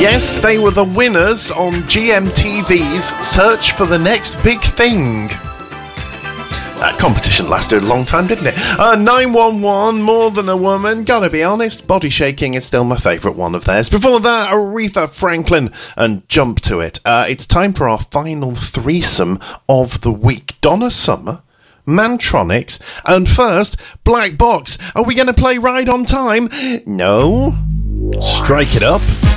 Yes, they were the winners on GMTV's Search for the Next Big Thing. That competition lasted a long time, didn't it? 911, More Than a Woman. Gotta be honest, Body Shaking is still my favourite one of theirs. Before that, Aretha Franklin and Jump to It. It's time for our final threesome of the week. Donna Summer, Mantronix, and first, Black Box. Are we going to play Ride on Time? No. Strike it up.